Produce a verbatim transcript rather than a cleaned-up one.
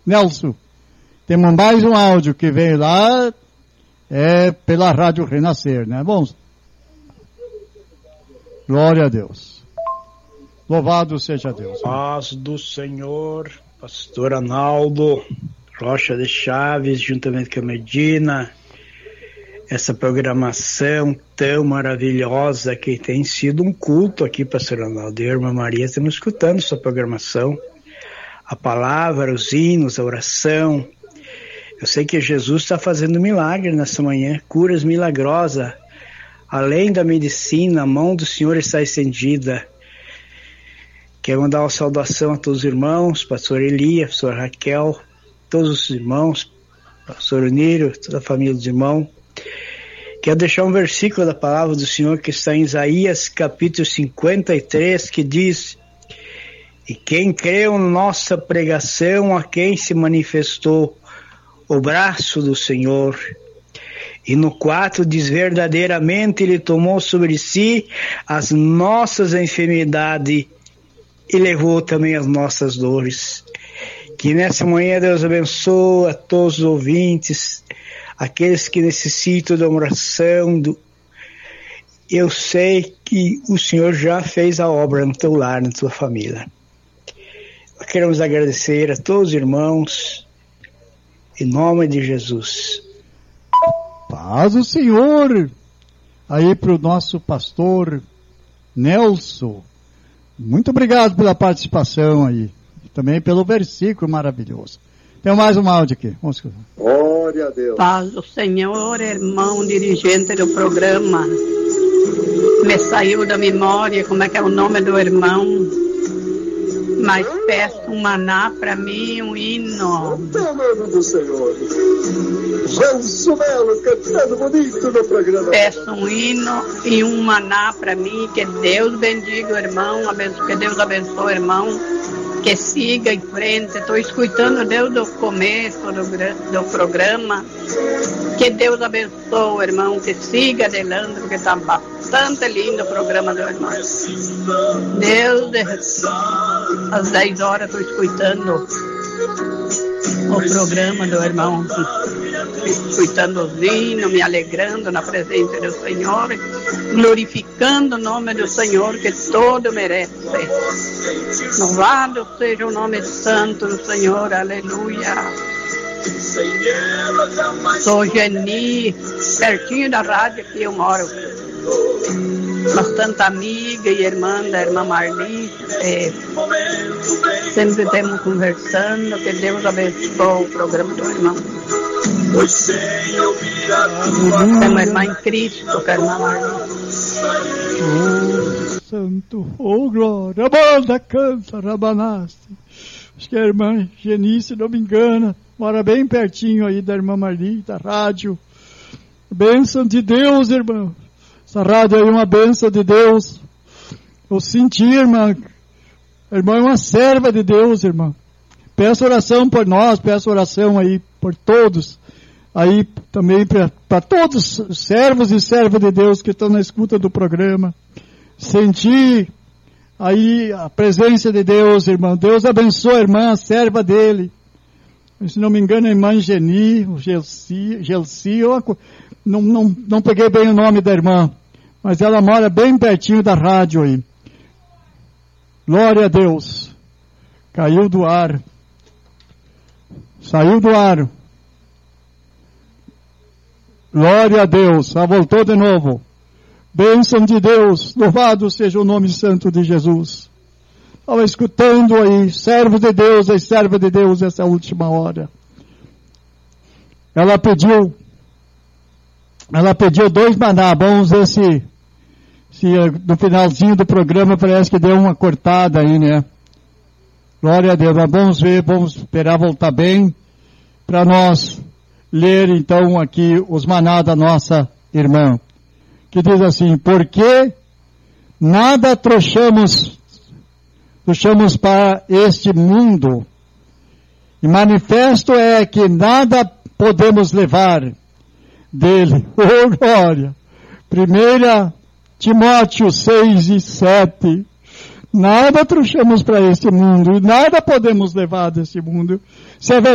Nelson. Temos mais um áudio que veio lá, é pela Rádio Renascer, né? Bom, glória a Deus. Louvado seja Deus. Paz do Senhor, pastor Analdo Rocha de Chaves, juntamente com a Medina, essa programação tão maravilhosa que tem sido um culto aqui, pastor Analdo e a irmã Maria, estamos escutando essa programação, a palavra, os hinos, a oração. Eu sei que Jesus está fazendo milagre nessa manhã, curas milagrosas, além da medicina, a mão do Senhor está estendida. Quero mandar uma saudação a todos os irmãos, pastor Elias, pastor Raquel, todos os irmãos, pastor Unírio, toda a família dos irmãos. Quero deixar um versículo da palavra do Senhor que está em Isaías capítulo cinquenta e três, que diz: e quem creu na nossa pregação, a quem se manifestou o braço do Senhor. E no quatro diz: verdadeiramente Ele tomou sobre si as nossas enfermidades e levou também as nossas dores. Que nessa manhã Deus abençoe a todos os ouvintes, aqueles que necessitam da oração. Do... Eu sei que o Senhor já fez a obra no teu lar, na tua família. Queremos agradecer a todos os irmãos, em nome de Jesus. Paz do Senhor aí para o nosso pastor Nelson. Muito obrigado pela participação aí. E também pelo versículo maravilhoso. Tem mais um áudio aqui. Vamos escutar. Glória a Deus. Paz do Senhor, irmão dirigente do programa. Me saiu da memória como é que é o nome do irmão. Mas peço um maná para mim, um hino. Pelo nome do Senhor. Gelson Melo cantando bonito no programa. Peço um hino e um maná para mim. Que Deus bendiga o irmão, abençoe, que Deus abençoe o irmão, que siga em frente. Estou escutando desde o começo do, do programa. Que Deus abençoe o irmão, que siga adelante, porque está bastante lindo o programa do irmão. Deus, às dez horas estou escutando o programa do irmão, escutando os hinos, me alegrando na presença do Senhor, glorificando o nome do Senhor, que todo merece. Louvado seja o nome santo do Senhor, aleluia. Sou Geni, pertinho da rádio que eu moro. Bastante amiga e irmã da irmã Marli. É, sempre estamos conversando. Que Deus abençoe o programa do irmão. É uma irmã em Cristo, que é a irmã Marli. Oh, santo, oh glória, a banda canta, rabanassi. Acho que a irmã Geni, se não me engano, mora bem pertinho aí da irmã Marli, da rádio. Bênção de Deus, irmão. Essa rádio aí é uma bênção de Deus. Eu senti, irmã. A irmã é uma serva de Deus, irmã. Peço oração por nós, peço oração aí por todos. Aí também para todos os servos e servas de Deus que estão na escuta do programa. Senti aí a presença de Deus, irmão. Deus abençoe a irmã, a serva dele. Se não me engano, a irmã Geni, o Gelsi, Gelsi, eu não, não, não peguei bem o nome da irmã, mas ela mora bem pertinho da rádio aí. Glória a Deus. Caiu do ar. Saiu do ar. Glória a Deus. Ah, voltou de novo. Bênção de Deus. Louvado seja o nome santo de Jesus. Estava escutando aí, servo de Deus e serva de Deus, essa última hora. Ela pediu, ela pediu dois maná. Vamos ver se, se no finalzinho do programa parece que deu uma cortada aí, né? Glória a Deus. Mas vamos ver, vamos esperar voltar bem para nós ler então aqui os maná da nossa irmã. Que diz assim: porque nada trouxemos Puxamos para este mundo, e manifesto é que nada podemos levar dele. Oh, glória! Primeira Timóteo seis e sete. Nada trouxemos para este mundo, e nada podemos levar deste mundo. Se é